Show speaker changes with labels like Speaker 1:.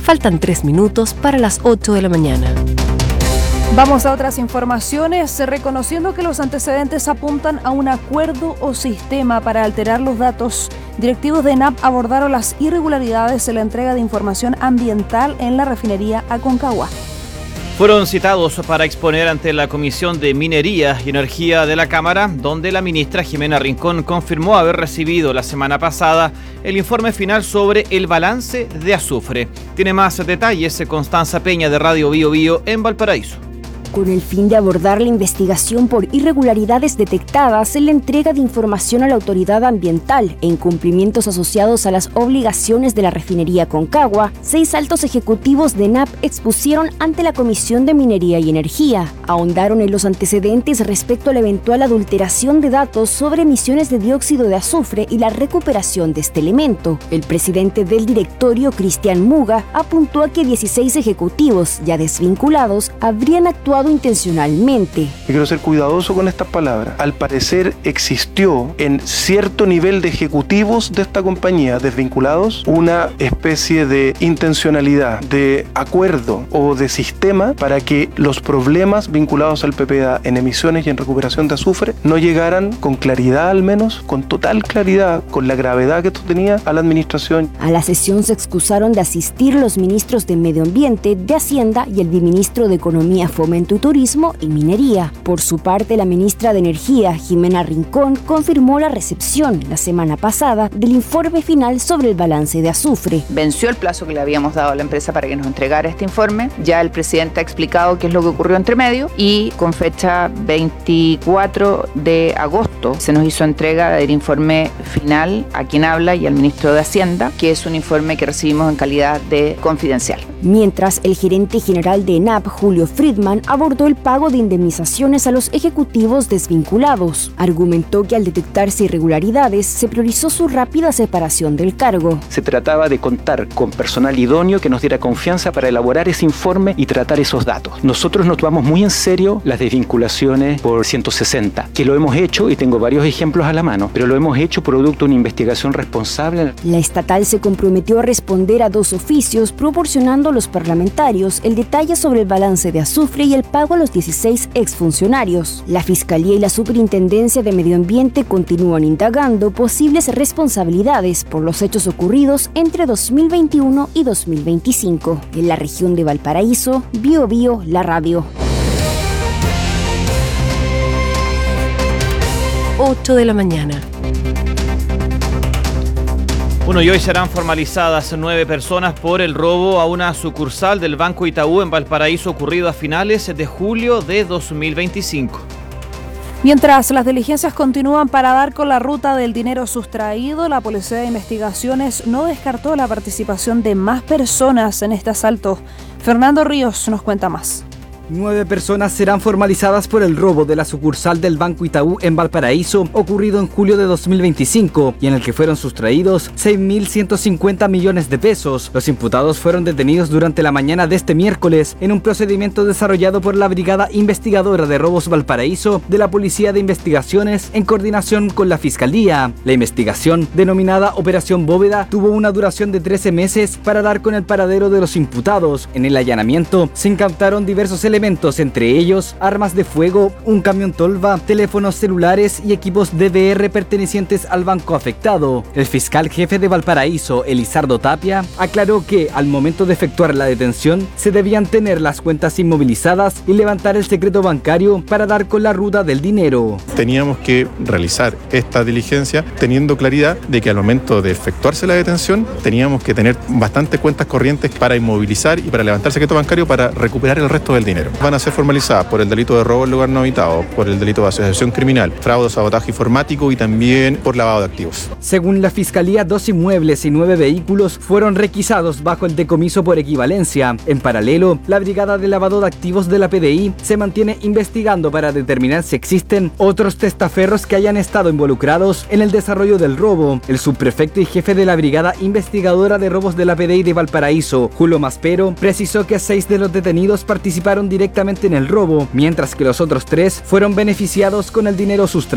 Speaker 1: Faltan 3 minutos para las 8 de la mañana.
Speaker 2: Vamos a otras informaciones, reconociendo que los antecedentes apuntan a un acuerdo o sistema para alterar los datos. Directivos de ENAP abordaron las irregularidades en la entrega de información ambiental en la refinería Aconcagua.
Speaker 3: Fueron citados para exponer ante la Comisión de Minería y Energía de la Cámara, donde la ministra Jimena Rincón confirmó haber recibido la semana pasada el informe final sobre el balance de azufre. Tiene más detalles Constanza Peña de Radio Bío Bío en Valparaíso.
Speaker 4: Con el fin de abordar la investigación por irregularidades detectadas en la entrega de información a la autoridad ambiental e incumplimientos asociados a las obligaciones de la refinería Aconcagua, 6 altos ejecutivos de ENAP expusieron ante la Comisión de Minería y Energía. Ahondaron en los antecedentes respecto a la eventual adulteración de datos sobre emisiones de dióxido de azufre y la recuperación de este elemento. El presidente del directorio, Cristian Muga, apuntó a que 16 ejecutivos ya desvinculados habrían actuado intencionalmente.
Speaker 5: Quiero ser cuidadoso con estas palabras. Al parecer existió en cierto nivel de ejecutivos de esta compañía desvinculados una especie de intencionalidad, de acuerdo o de sistema para que los problemas vinculados al PPA en emisiones y en recuperación de azufre no llegaran con claridad, al menos con total claridad, con la gravedad que esto tenía a la administración.
Speaker 4: A la sesión se excusaron de asistir los ministros de Medio Ambiente, de Hacienda y el viceministro de Economía, Fomento y Turismo y Minería. Por su parte, la ministra de Energía, Jimena Rincón, confirmó la recepción la semana pasada del informe final sobre el balance de azufre.
Speaker 6: Venció el plazo que le habíamos dado a la empresa para que nos entregara este informe. Ya el presidente ha explicado qué es lo que ocurrió entre medio y con fecha 24 de agosto se nos hizo entrega del informe final a quien habla y al ministro de Hacienda, que es un informe que recibimos en calidad de confidencial.
Speaker 4: Mientras, el gerente general de ENAP, Julio Friedman, abordó el pago de indemnizaciones a los ejecutivos desvinculados. Argumentó que al detectarse irregularidades se priorizó su rápida separación del cargo.
Speaker 7: Se trataba de contar con personal idóneo que nos diera confianza para elaborar ese informe y tratar esos datos. Nosotros nos tomamos muy en serio las desvinculaciones por 160, que lo hemos hecho y tengo varios ejemplos a la mano, pero lo hemos hecho producto de una investigación responsable.
Speaker 4: La estatal se comprometió a responder a 2 oficios, proporcionando a los parlamentarios el detalle sobre el balance de azufre y el pago a los 16 exfuncionarios. La Fiscalía y la Superintendencia de Medio Ambiente continúan indagando posibles responsabilidades por los hechos ocurridos entre 2021 y 2025. En la región de Valparaíso, Bío Bío, la radio.
Speaker 1: 8 de la mañana.
Speaker 3: Bueno, y hoy serán formalizadas 9 personas por el robo a una sucursal del Banco Itaú en Valparaíso ocurrido a finales de julio de 2025.
Speaker 2: Mientras las diligencias continúan para dar con la ruta del dinero sustraído, la Policía de Investigaciones no descartó la participación de más personas en este asalto. Fernando Ríos nos cuenta más.
Speaker 8: 9 personas serán formalizadas por el robo de la sucursal del Banco Itaú en Valparaíso, ocurrido en julio de 2025, y en el que fueron sustraídos 6.150 millones de pesos. Los imputados fueron detenidos durante la mañana de este miércoles en un procedimiento desarrollado por la Brigada Investigadora de Robos Valparaíso de la Policía de Investigaciones en coordinación con la Fiscalía. La investigación, denominada Operación Bóveda, tuvo una duración de 13 meses para dar con el paradero de los imputados. En el allanamiento se incautaron diversos elementos, entre ellos armas de fuego, un camión tolva, teléfonos celulares y equipos DVR pertenecientes al banco afectado. El fiscal jefe de Valparaíso, Elizardo Tapia, aclaró que al momento de efectuar la detención se debían tener las cuentas inmovilizadas y levantar el secreto bancario para dar con la ruta del dinero.
Speaker 9: Teníamos que realizar esta diligencia teniendo claridad de que al momento de efectuarse la detención teníamos que tener bastantes cuentas corrientes para inmovilizar y para levantar el secreto bancario para recuperar el resto del dinero. Van a ser formalizadas por el delito de robo en lugar no habitado, por el delito de asociación criminal, fraude, sabotaje informático y también por lavado de activos.
Speaker 8: Según la Fiscalía, 2 inmuebles y 9 vehículos fueron requisados bajo el decomiso por equivalencia. En paralelo, la Brigada de Lavado de Activos de la PDI se mantiene investigando para determinar si existen otros testaferros que hayan estado involucrados en el desarrollo del robo. El subprefecto y jefe de la Brigada Investigadora de Robos de la PDI de Valparaíso, Julio Maspero, precisó que 6 de los detenidos participaron directamente en el robo, mientras que los otros 3 fueron beneficiados con el dinero sustraído.